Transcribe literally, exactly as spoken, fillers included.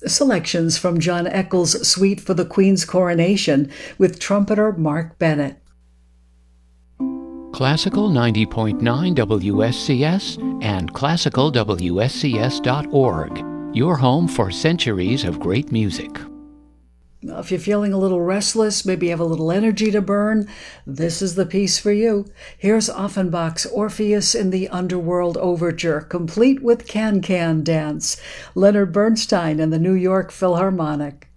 Selections from John Eckel's Suite for the Queen's Coronation with trumpeter Mark Bennett. Classical ninety point nine W S C S and classical W S C S dot org. Your home for centuries of great music. If you're feeling a little restless, maybe you have a little energy to burn, this is the piece for you. Here's Offenbach's Orpheus in the Underworld Overture, complete with can-can dance. Leonard Bernstein and the New York Philharmonic.